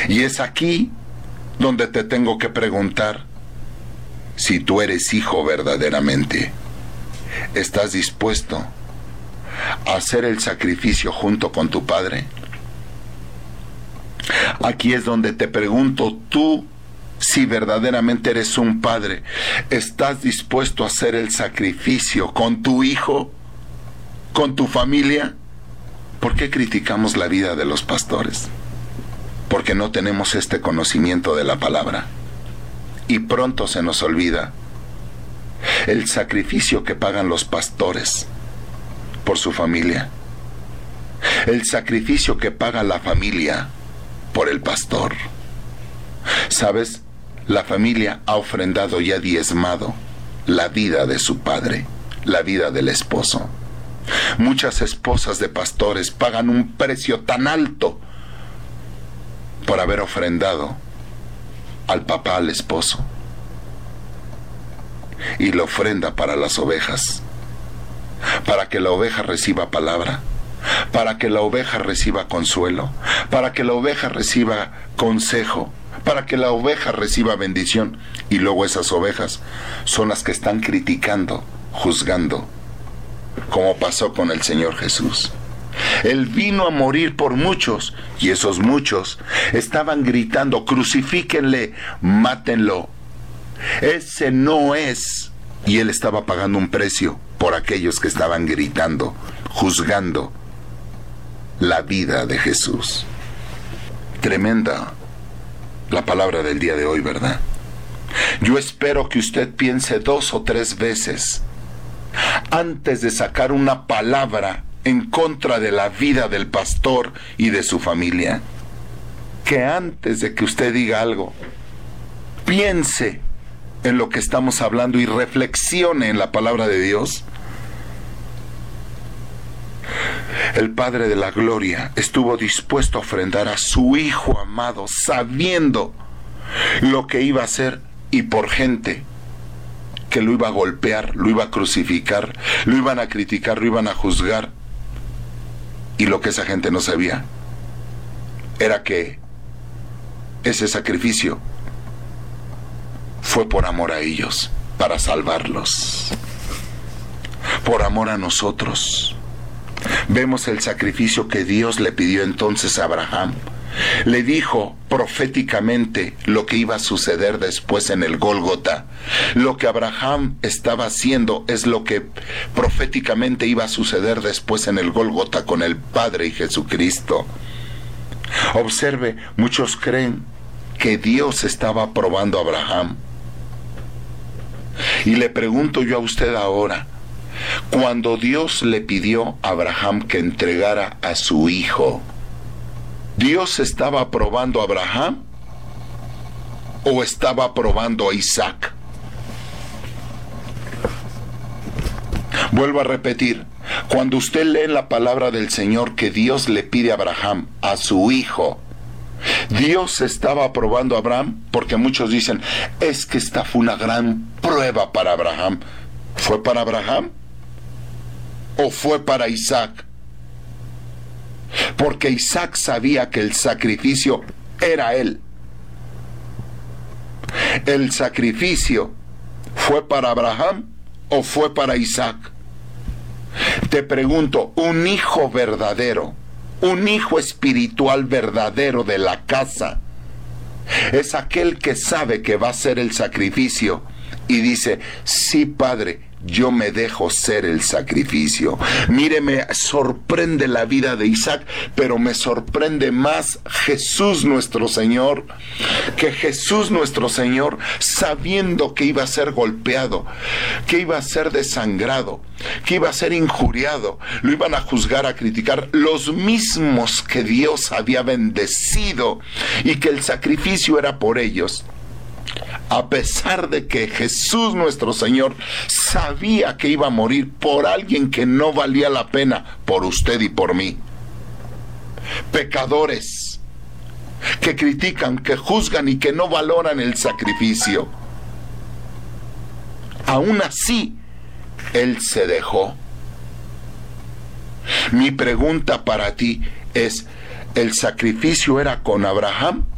Y es aquí donde te tengo que preguntar si tú eres hijo verdaderamente. ¿Estás dispuesto a hacer el sacrificio junto con tu padre? Aquí es donde te pregunto, tú, si verdaderamente eres un padre, ¿estás dispuesto a hacer el sacrificio con tu hijo, con tu familia? ¿Por qué criticamos la vida de los pastores? Porque no tenemos este conocimiento de la palabra. Y pronto se nos olvida el sacrificio que pagan los pastores por su familia. El sacrificio que paga la familia por el pastor. ¿Sabes? La familia ha ofrendado y ha diezmado la vida de su padre, la vida del esposo. Muchas esposas de pastores pagan un precio tan alto por haber ofrendado al papá, al esposo. Y la ofrenda para las ovejas, para que la oveja reciba palabra, para que la oveja reciba consuelo, para que la oveja reciba consejo, para que la oveja reciba bendición. Y luego esas ovejas son las que están criticando, juzgando, como pasó con el Señor Jesús. Él vino a morir por muchos, y esos muchos estaban gritando: crucifíquenle, mátenlo. Ese no es. Y él estaba pagando un precio por aquellos que estaban gritando, juzgando la vida de Jesús. Tremenda la palabra del día de hoy, ¿verdad? Yo espero que usted piense 2 o 3 veces antes de sacar una palabra en contra de la vida del pastor y de su familia. Que antes de que usted diga algo, piense en lo que estamos hablando y reflexione en la palabra de Dios. El Padre de la Gloria estuvo dispuesto a ofrendar a su Hijo amado, sabiendo lo que iba a hacer, y por gente que lo iba a golpear, lo iba a crucificar, lo iban a criticar, lo iban a juzgar. Y lo que esa gente no sabía era que ese sacrificio fue por amor a ellos, para salvarlos, por amor a nosotros. Vemos el sacrificio que Dios le pidió entonces a Abraham. Le dijo proféticamente lo que iba a suceder después en el Gólgota. Lo que Abraham estaba haciendo es lo que proféticamente iba a suceder después en el Gólgota con el Padre y Jesucristo. Observe, muchos creen que Dios estaba probando a Abraham. Y le pregunto yo a usted ahora, cuando Dios le pidió a Abraham que entregara a su hijo, ¿Dios estaba probando a Abraham o estaba probando a Isaac? Vuelvo a repetir, cuando usted lee en la palabra del Señor que Dios le pide a Abraham a su hijo, ¿Dios estaba probando a Abraham? Porque muchos dicen, es que esta fue una gran prueba para Abraham. ¿Fue para Abraham o fue para Isaac? Porque Isaac sabía que el sacrificio era él. ¿El sacrificio fue para Abraham o fue para Isaac? Te pregunto, un hijo verdadero, un hijo espiritual verdadero de la casa, es aquel que sabe que va a ser el sacrificio y dice, sí, Padre, yo me dejo ser el sacrificio. Mire, me sorprende la vida de Isaac, pero me sorprende más Jesús nuestro Señor, que Jesús nuestro Señor, sabiendo que iba a ser golpeado, que iba a ser desangrado, que iba a ser injuriado, lo iban a juzgar, a criticar, los mismos que Dios había bendecido y que el sacrificio era por ellos. A pesar de que Jesús nuestro Señor sabía que iba a morir por alguien que no valía la pena, por usted y por mí. Pecadores que critican, que juzgan y que no valoran el sacrificio. Aún así, Él se dejó. Mi pregunta para ti es, ¿el sacrificio era con Abraham